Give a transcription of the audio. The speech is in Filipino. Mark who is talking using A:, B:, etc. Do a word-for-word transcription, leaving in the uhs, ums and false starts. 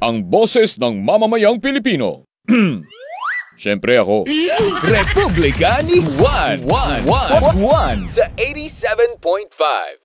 A: ang boses ng mamamayang Pilipino. Siyempre ako.
B: Republika ni Juan. Juan. Juan. Juan.
C: Sa eighty-seven point five.